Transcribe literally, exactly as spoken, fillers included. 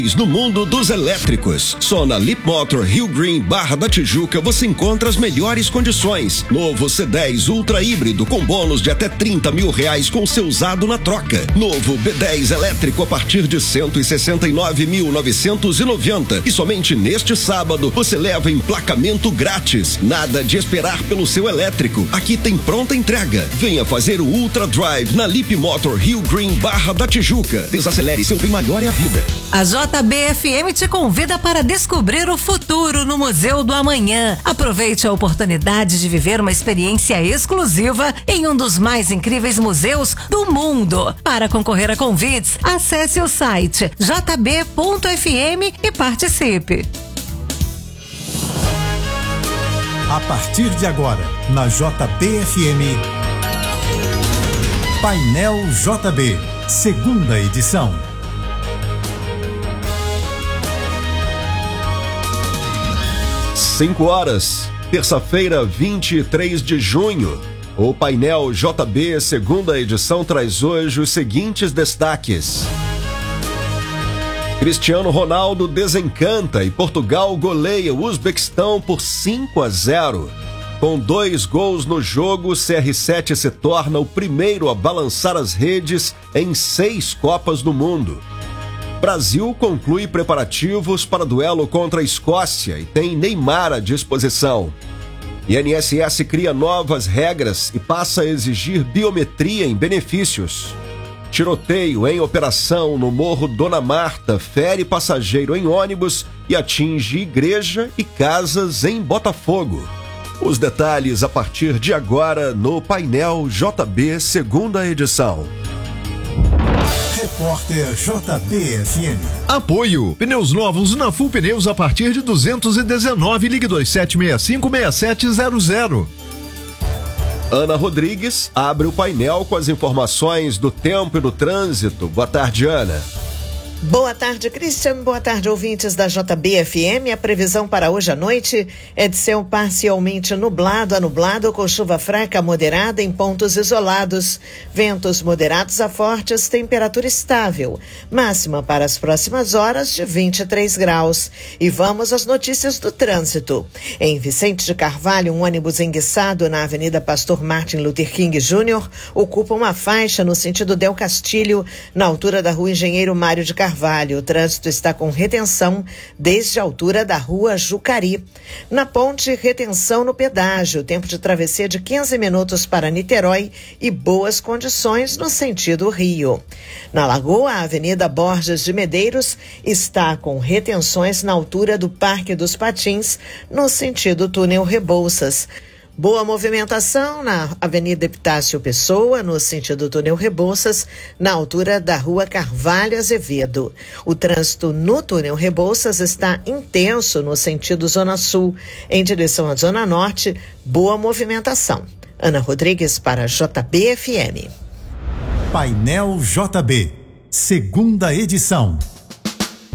No mundo dos elétricos, só na Lip Motor Rio Green Barra da Tijuca você encontra as melhores condições. Novo C dez Ultra híbrido com bônus de até trinta mil reais com seu usado na troca. Novo B dez elétrico a partir de cento e sessenta e nove mil novecentos e noventa. E somente neste sábado você leva emplacamento grátis. Nada de esperar pelo seu elétrico. Aqui tem pronta entrega. Venha fazer o Ultra Drive na Lip Motor Rio Green Barra da Tijuca. Desacelere, seu bem maior é a vida. A J B F M te convida para descobrir o futuro no Museu do Amanhã. Aproveite a oportunidade de viver uma experiência exclusiva em um dos mais incríveis museus do mundo. Para concorrer a convites, acesse o site j b ponto f m e participe. A partir de agora, na J B F M, Painel J B, segunda edição. cinco horas, terça-feira, vinte e três de junho. O Painel J B, segunda edição, traz hoje os seguintes destaques. Cristiano Ronaldo desencanta e Portugal goleia o Uzbequistão por cinco a zero. Com dois gols no jogo, C R sete se torna o primeiro a balançar as redes em seis Copas do Mundo. Brasil conclui preparativos para duelo contra a Escócia e tem Neymar à disposição. I N S S cria novas regras e passa a exigir biometria em benefícios. Tiroteio em operação no Morro Dona Marta fere passageiro em ônibus e atinge igreja e casas em Botafogo. Os detalhes a partir de agora no Painel J B, segunda edição. Repórter J B F M. Apoio. Pneus novos na Full Pneus a partir de duzentos e dezenove. Ligue dois sete seis cinco seis sete zero zero. Ana Rodrigues abre o painel com as informações do tempo e do trânsito. Boa tarde, Ana. Boa tarde, Christian. Boa tarde, ouvintes da J B F M. A previsão para hoje à noite é de céu parcialmente nublado a nublado, com chuva fraca moderada em pontos isolados. Ventos moderados a fortes, temperatura estável. Máxima para as próximas horas de vinte e três graus. E vamos às notícias do trânsito. Em Vicente de Carvalho, um ônibus enguiçado na Avenida Pastor Martin Luther King Júnior ocupa uma faixa no sentido Del Castilho, na altura da Rua Engenheiro Mário de Carvalho. O trânsito está com retenção desde a altura da Rua Jucari. Na ponte, retenção no pedágio, tempo de travessia de quinze minutos para Niterói e boas condições no sentido Rio. Na Lagoa, a Avenida Borges de Medeiros está com retenções na altura do Parque dos Patins, no sentido túnel Rebouças. Boa movimentação na Avenida Epitácio Pessoa, no sentido túnel Rebouças, na altura da Rua Carvalho Azevedo. O trânsito no túnel Rebouças está intenso no sentido Zona Sul. Em direção à Zona Norte, boa movimentação. Ana Rodrigues para J B F M. Painel J B, segunda edição.